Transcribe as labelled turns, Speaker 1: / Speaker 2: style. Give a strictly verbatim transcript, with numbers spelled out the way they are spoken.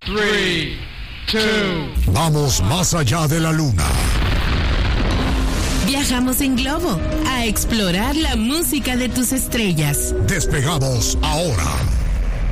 Speaker 1: tres, dos.
Speaker 2: Vamos más allá de la luna.
Speaker 3: Viajamos en globo a explorar la música de tus estrellas.
Speaker 2: Despegamos ahora.